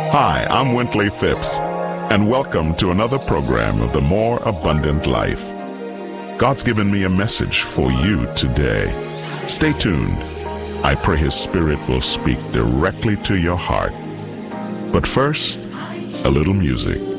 Hi, I'm Wintley Phipps, and welcome to another program of The More Abundant Life. God's given me a message for you today. Stay tuned. I pray His Spirit will speak directly to your heart. But first, a little music.